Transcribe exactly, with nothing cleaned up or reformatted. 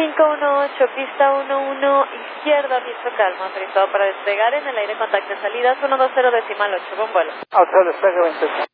cinco uno ocho, pista uno uno, izquierda, viento calmo, autorizado para despegar en el aire, contacto de salidas uno dos cero decimal ocho, con vuelo. Auto despegue veintiocho.